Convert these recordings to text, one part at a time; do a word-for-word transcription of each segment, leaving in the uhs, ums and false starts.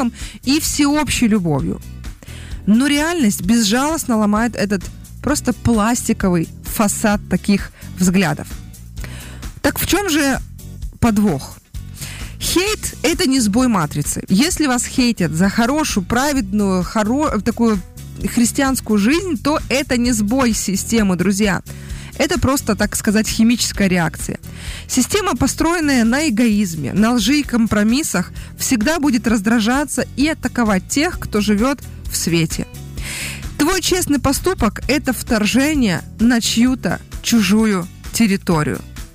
и всеобщей любовью. Но реальность безжалостно ломает этот просто пластиковый фасад таких взглядов. Так в чем же подвох? Хейт – это не сбой матрицы. Если вас хейтят за хорошую, праведную, хоро... такую христианскую жизнь, то это не сбой системы, друзья. Это просто, так сказать, химическая реакция. Система, построенная на эгоизме, на лжи и компромиссах, всегда будет раздражаться и атаковать тех, кто живет в свете. Твой честный поступок – это вторжение на чью-то чужую территорию.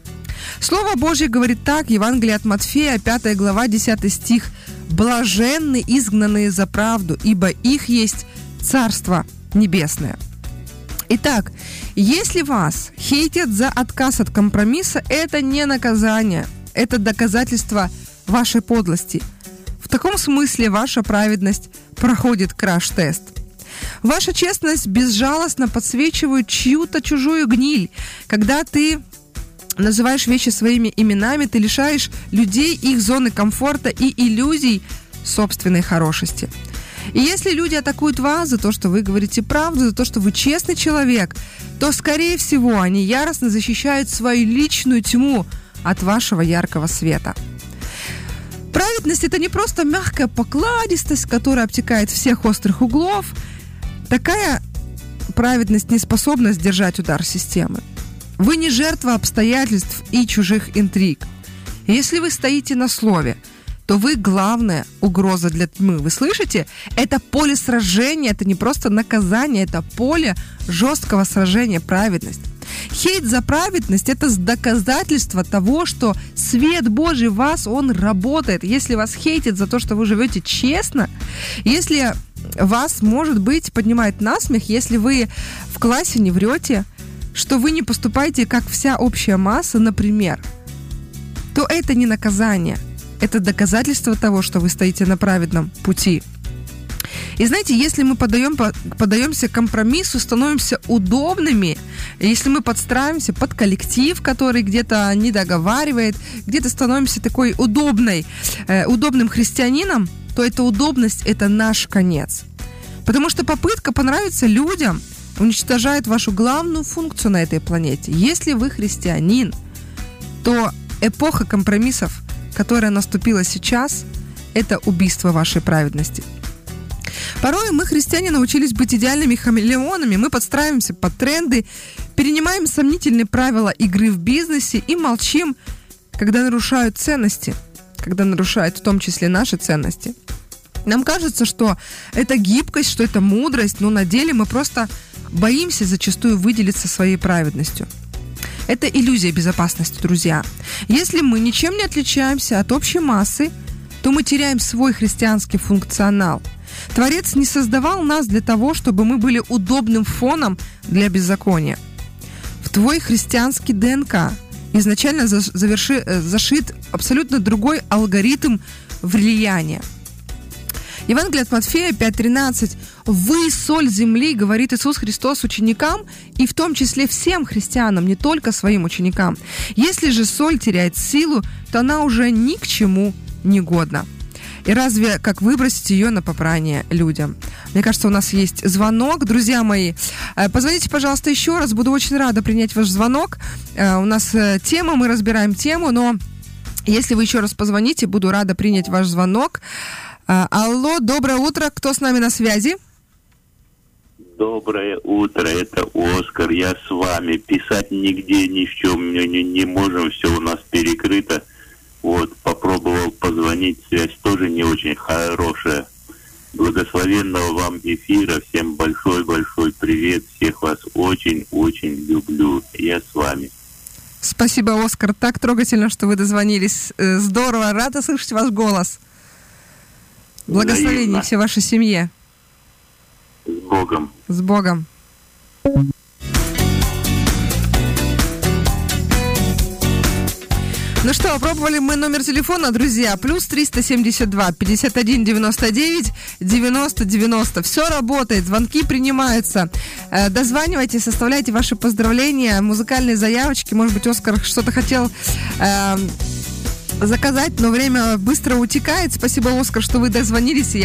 Слово Божье говорит так, Евангелие от Матфея, пятая глава, десятый стих. «Блаженны изгнанные за правду, ибо их есть Царство Небесное». Итак, если вас хейтят за отказ от компромисса, это не наказание, это доказательство вашей подлости. В таком смысле ваша праведность проходит краш-тест. Ваша честность безжалостно подсвечивает чью-то чужую гниль. Когда ты называешь вещи своими именами, ты лишаешь людей их зоны комфорта и иллюзий собственной хорошести. И если люди атакуют вас за то, что вы говорите правду, за то, что вы честный человек, то, скорее всего, они яростно защищают свою личную тьму от вашего яркого света. Праведность – это не просто мягкая покладистость, которая обтекает всех острых углов. Такая праведность не способна сдержать удар системы. Вы не жертва обстоятельств и чужих интриг. Если вы стоите на слове, то вы главная угроза для тьмы. Вы слышите? Это поле сражения, это не просто наказание, это поле жесткого сражения, праведность. Хейт за праведность – это доказательство того, что свет Божий в вас, он работает. Если вас хейтят за то, что вы живете честно, если вас, может быть, поднимает насмех, если вы в классе не врете, что вы не поступаете, как вся общая масса, например, то это не наказание. Это доказательство того, что вы стоите на праведном пути. И знаете, если мы подаем, подаемся компромиссу, становимся удобными, если мы подстраиваемся под коллектив, который где-то не договаривает, где-то становимся такой удобной, э, удобным христианином, то эта удобность – это наш конец. Потому что попытка понравиться людям уничтожает вашу главную функцию на этой планете. Если вы христианин, то эпоха компромиссов, которая наступила сейчас, это убийство вашей праведности. Порой мы, христиане, научились быть идеальными хамелеонами, мы подстраиваемся под тренды, перенимаем сомнительные правила игры в бизнесе и молчим, когда нарушают ценности, когда нарушают в том числе наши ценности. Нам кажется, что это гибкость, что это мудрость, но на деле мы просто боимся зачастую выделиться своей праведностью. Это иллюзия безопасности, друзья. Если мы ничем не отличаемся от общей массы, то мы теряем свой христианский функционал. Творец не создавал нас для того, чтобы мы были удобным фоном для беззакония. В твой христианский ДНК изначально заверши, зашит абсолютно другой алгоритм влияния. Евангелие от Матфея пять тринадцать. «Вы соль земли», говорит Иисус Христос ученикам, и в том числе всем христианам, не только своим ученикам. Если же соль теряет силу, то она уже ни к чему не годна. И разве как выбросить ее на попрание людям? Мне кажется, у нас есть звонок. Друзья мои, позвоните, пожалуйста, еще раз. Буду очень рада принять ваш звонок. У нас тема, мы разбираем тему, но если вы еще раз позвоните, буду рада принять ваш звонок. Алло, доброе утро. Кто с нами на связи? Доброе утро, это Оскар. Я с вами. Писать нигде ни в чем не, не, не можем, все у нас перекрыто. Вот, попробовал позвонить, связь тоже не очень хорошая. Благословенного вам эфира, всем большой-большой привет, всех вас очень-очень люблю. Я с вами. Спасибо, Оскар, так трогательно, что вы дозвонились. Здорово, рада слышать ваш голос. Благословение всей вашей семье. С Богом. С Богом. Ну что, попробовали мы номер телефона, друзья. Плюс триста семьдесят два пятьдесят один девяносто девять девяносто девяносто. Все работает, звонки принимаются. Э, дозванивайте, составляйте ваши поздравления, музыкальные заявочки. Может быть, Оскар что-то хотел... Э, заказать, но время быстро утекает. Спасибо, Оскар, что вы дозвонились.